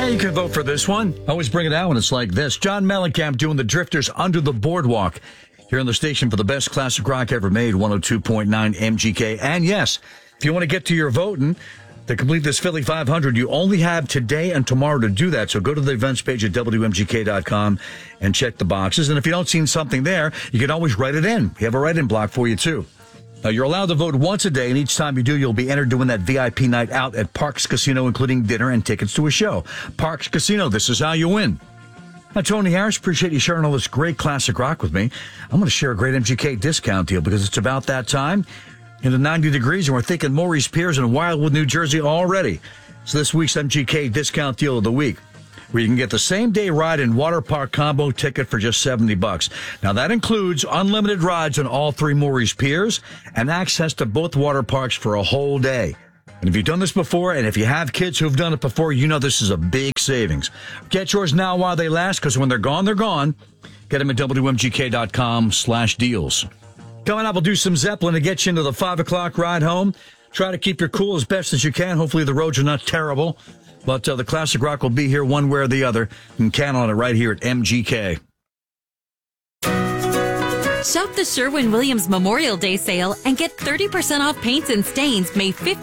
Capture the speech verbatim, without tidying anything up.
Yeah, you can vote for this one. I always bring it out when it's like this. John Mellencamp doing the Drifters Under the Boardwalk here on the station for the best classic rock ever made, one oh two point nine M G K. And yes, if you want to get to your voting to complete this Philly five hundred, you only have today and tomorrow to do that. So go to the events page at W M G K dot com and check the boxes. And if you don't see something there, you can always write it in. We have a write-in block for you, too. Now, you're allowed to vote once a day, and each time you do, you'll be entered to win that V I P night out at Parks Casino, including dinner and tickets to a show. Parks Casino, this is how you win. Now, Tony Harris, appreciate you sharing all this great classic rock with me. I'm going to share a great M G K discount deal because it's about that time. Into ninety degrees, and we're thinking Maurice Piers in Wildwood, New Jersey already. So this week's M G K discount deal of the week, where you can get the same-day ride and water park combo ticket for just seventy bucks. Now, that includes unlimited rides on all three Maurice Piers and access to both water parks for a whole day. And if you've done this before, and if you have kids who've done it before, you know this is a big savings. Get yours now while they last, because when they're gone, they're gone. Get them at W M G K dot com slash deals. Coming up, we'll do some Zeppelin to get you into the five o'clock ride home. Try to keep your cool as best as you can. Hopefully the roads are not terrible. But uh, the classic rock will be here one way or the other. You can count on it right here at M G K. Shop the Sherwin-Williams Memorial Day sale and get thirty percent off paints and stains May fifteenth